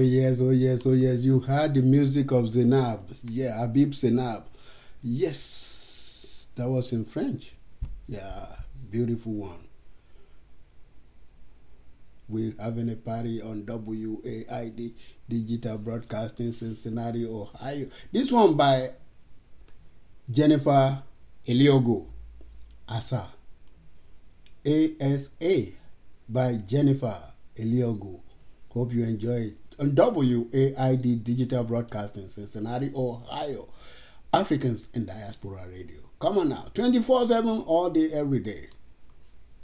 yes, oh yes, oh yes. You heard the music of Zainab. Yeah, Habib Zainab. Yes, that was in French. Yeah, beautiful one. We're having a party on WAID Digital Broadcasting, Cincinnati, Ohio. This one by Jennifer Eliogo. Asa. ASA by Jennifer Eliogo. Hope you enjoy it. On WAID Digital Broadcasting, Cincinnati, Ohio. Africans in Diaspora Radio. Come on now. 24/7, all day, every day.